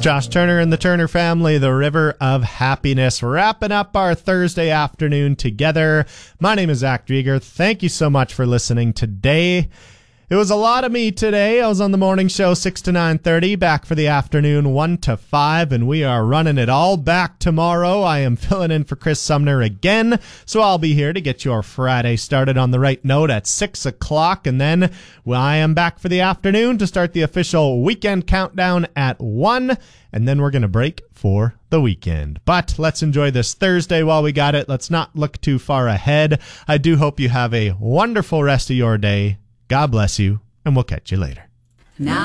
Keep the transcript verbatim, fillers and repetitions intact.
Josh Turner and the Turner family, the River of Happiness, wrapping up our Thursday afternoon together. My name is Zach Drieger. Thank you so much for listening today. It was a lot of me today. I was on the morning show six to nine thirty, back for the afternoon one to five, and we are running it all back tomorrow. I am filling in for Chris Sumner again, so I'll be here to get your Friday started on the right note at six o'clock, and then well, I am back for the afternoon to start the official weekend countdown at one, and then we're going to break for the weekend. But let's enjoy this Thursday while we got it. Let's not look too far ahead. I do hope you have a wonderful rest of your day. God bless you, and we'll catch you later. Now